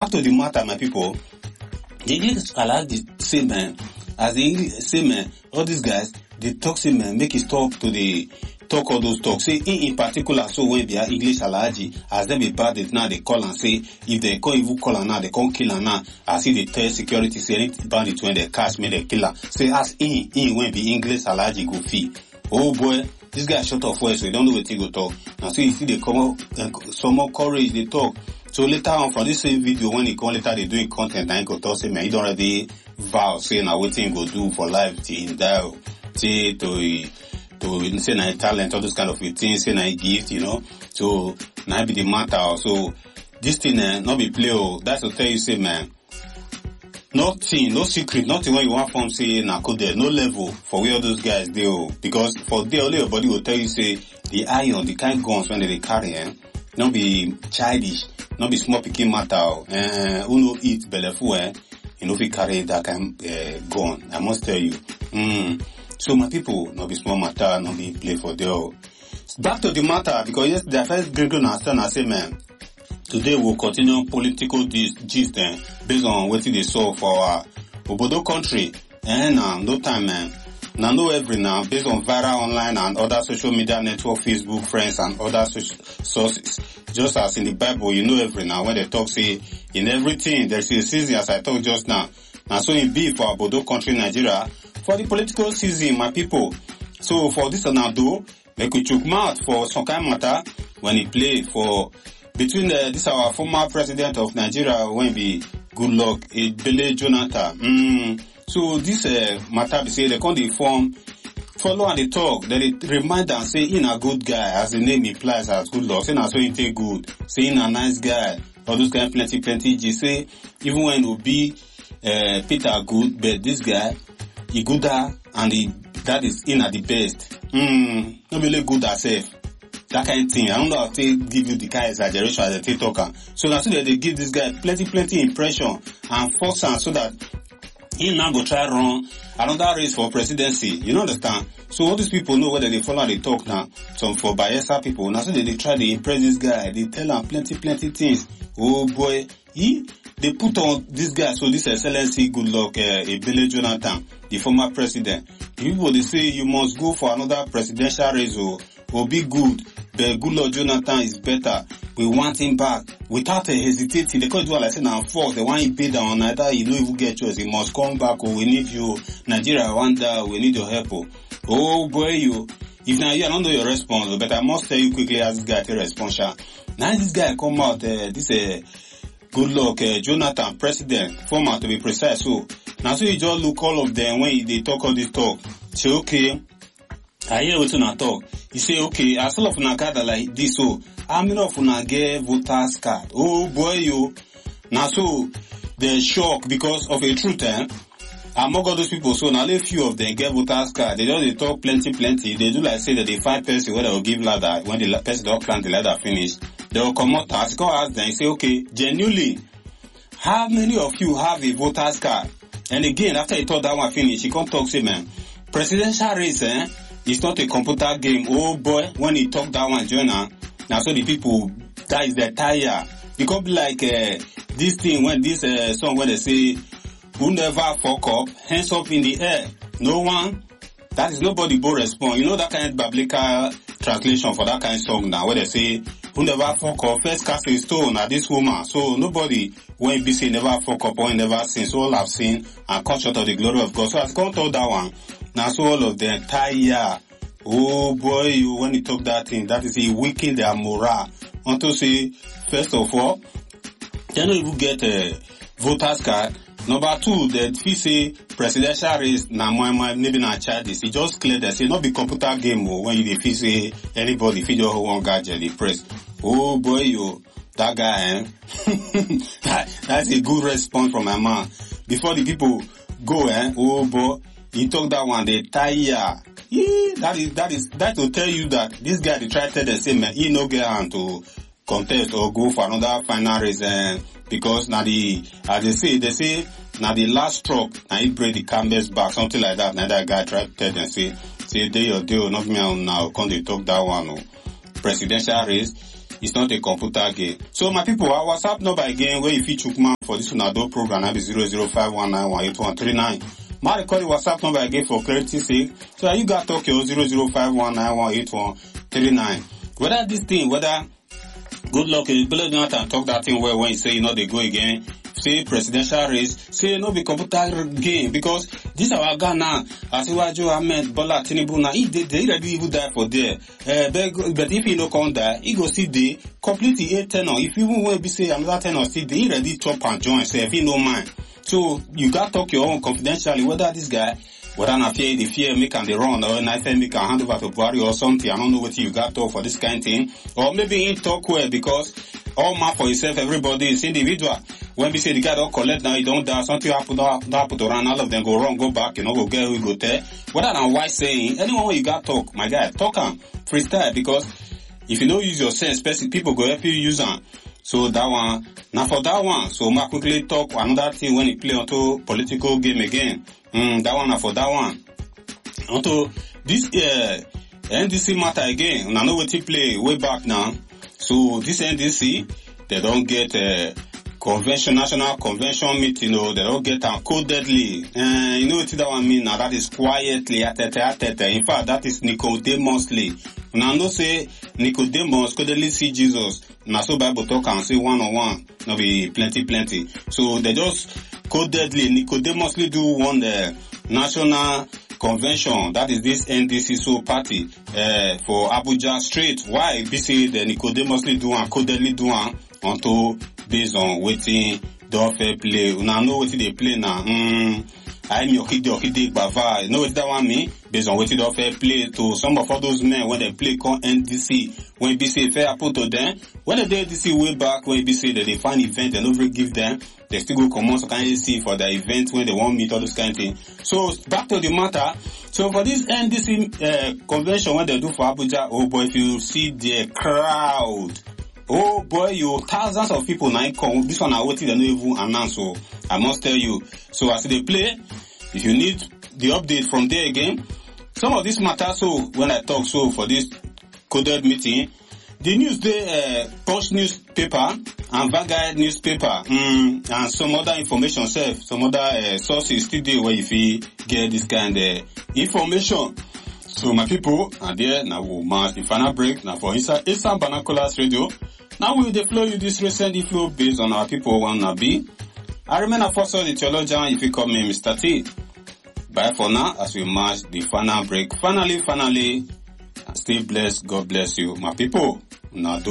to the matter, my people. The English Alhaji say, man, as the English say, man, all these guys, they talk, say, man, make it stop to the talk all those talks. Say, in particular, so when they are English Alhaji, as they be bad, now they call and say, if they can't even call her now, they can't kill her now. As if they tell security, say, any bandit when they catch me, they kill her. Say, as in when the English Alhaji go fee. Oh boy, this guy shut off voice, so he don't know what he go talk. Now, so you see, they come up, some more courage, they talk. So later on, from this same video, when he come later, they doing content, and he go talk, say, man, he don't already vow, say, now what he go do for life, till he die, say, to say, na talent, all those kind of things, say, na gift, you know. So, now be the matter. So, this thing, not be play, that's to tell you, say, man, nothing, no secret, nothing when you want from, say, na code there, no level for where all those guys do, because for there, only your body will tell you, say, the iron, the kind guns when they carry, not be childish, not be small picking matter, who no eat belefu, you know, if you carry that kind, gun, I must tell you. So my people, not be small matter, not be play for there. Back to the matter, because yes, the first Great understand, I say, man, today we'll continue political gist, based on what they saw for our Obodo country, no time, man. Now know every now, based on viral online and other social media network, Facebook, friends, and other sources. Just as in the Bible, you know every now, when they talk, say, in everything, there's a season, as I told just now. Now, so in B for Obodo country, Nigeria, for the political season, my people. So for this now do, make we chook mouth for some kind of matter when he play for between this our former president of Nigeria when be good luck, Ebele Jonathan. So this matter be say they come dey form, follow and they talk, then they remind and say in a good guy, as the name implies as good luck, say na so he take good, say in a nice guy, all those kind of plenty G say even when Obi Peter good, but this guy he gooder and that is in at the best. Not really good herself. That kind of thing. I don't know how to give you the kind of exaggeration as a TikToker. So that's why they give this guy plenty impression and force him so that he now go try run another race for presidency. You know understand? So all these people know whether they follow and they talk now. Some for Bayelsa people. Now so they try to impress this guy. They tell him plenty things. Oh boy. They put on this guy, so this excellency good luck, Ebele Jonathan, the former president. The people they say you must go for another presidential race or be good. The good luck Jonathan is better. We want him back without hesitating. They can't do like say now force. They want him pay down. Either you don't even get choice. He must come back. Or we need you. Nigeria, Rwanda, we need your help. Oh boy, you. If now you don't know your response, but I must tell you quickly as this guy take response. Now this guy come out. Good luck, Jonathan, president, former to be precise. So now so you just look all of them when they talk all this talk. Say okay, I hear what you talk. You say okay, as all of una gather like this, so how many of una get voters card? Oh boy, you. Now so they're shocked because of a truth, among all those people, so now a few of them get voters card. They talk plenty. They do like say that they find person where they will give ladder when the person don't plant the ladder finish. They will come out, ask them, say, okay, genuinely, how many of you have a voter's card? And again, after he thought that one finished, he can't talk, say, man, presidential race, it's not a computer game. Oh boy, when he talked that one, Jonah, now so the people, that is their tire. It could be like, this thing, when this, song, when they say, who never fuck up, hands up in the air. No one, that is nobody but respond. You know that kind of biblical translation for that kind of song now, where they say, who never fuck up, first cast a stone at this woman. So nobody, when be say never fuck up or never sin, so all have seen and come short of the glory of God. So I can't tell that one. Now so all of them tire. Oh boy, when you talk that thing, that is he weaken their morale. Want to say, first of all, they don't even get a voter's card. Number two, that if say presidential race, maybe not charges. It just clear that say not be computer game when you feel say anybody feel your one gadget they press. Oh boy, that guy, that's a good response from my man. Before the people go, oh boy, he talk that one, they tire. Yeah, that will tell you that this guy they try to tell the same man, he no get hand to contest or go for another final race, because now as they say now the last stroke, now he break the canvas back, something like that. Now that guy try to tell them say they your deal, not me now, come they talk that one, presidential race. it's not a computer game. So my people, our WhatsApp number again, where if you chook man for this Unado program, that be 005191839. My recall the WhatsApp number again for clarity sake. So you got talk your 005191839. Whether this thing, whether good luck, you better not talk that thing where when you say they go again. Say presidential race, say no be computer game, because this our Ghana, Asiwaju Ahmed Bola Tinubu now, they already even die for there. But if he no come die, he go see the completely 8 tenor. If you want to say another tenor, see they already chop and join, say if he no mind. So you got talk your own confidentially, whether this guy, whether na fear, the fear make and they run, or na fear make and hand over to Buhari or something. I don't know what you got talk for this kind of thing. Or maybe he talk well because all man for himself, everybody is individual. When we say the guy don't collect now, he don't die, something happen to run, all of them go wrong, go back, go get, we go there. Whether than why saying, anyone when you got talk, my guy, talk on freestyle, because if you don't use your sense, people go help you use them. So that one, now for that one, so ma quickly talk another thing when he play onto political game again. That one, now for that one. Onto this, NDC matter again, I know what he play way back now. So this NDC, they don't get, national convention meeting, they don't get codedly. You know what that one mean now? That is quietly, atete. In fact, that is Nicodemusly. Now, no say Nicodemus codedly see Jesus. Now, so Bible talk and say one-on-one. No be plenty. So they just codedly, Nicodemusly do one national convention. That is this NDC so party for Abuja Street. Why? BC the Nicodemusly do and codedly do and onto based on waiting don't fair play. Una know what they play now. I'm Okide Bava. You know what that one mean? Based on waiting don't fair play to some of all those men when they play con NDC. When BC fair put to them. When they NDC way back when BC that they find event and over give them, they still go come on so can you see for the event when they want meet all this kind of thing. So back to the matter. So for this NDC convention when they do for Abuja, oh boy, if you see the crowd. Oh boy, you thousands of people now come. This one I waiting, they don't even announce. So I must tell you. So as they play, if you need the update from there again, some of this matter. So when I talk, so for this coded meeting, the news they Punch newspaper and Vanguard newspaper, and some other information, some other sources still there where if you get this kind of information. So my people, and there now we'll mark the final break now for inside Eastern Binoculars Radio. Now we'll deploy you this recent inflow based on our people wanna be. I remain a first the theologian if you call me Mr. T. Bye for now as we march the final break. Finally, stay blessed. God bless you, my people. Now